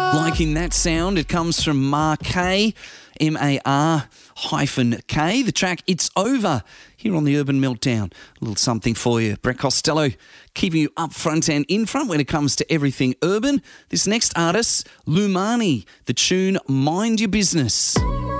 Liking that sound, it comes from Mar-K, M-A-R-K. The track, It's Over, here on the Urban Meltdown. A little something for you. Brett Costello keeping you up front and in front when it comes to everything urban. This next artist, Lumani, the tune Mind Your Business.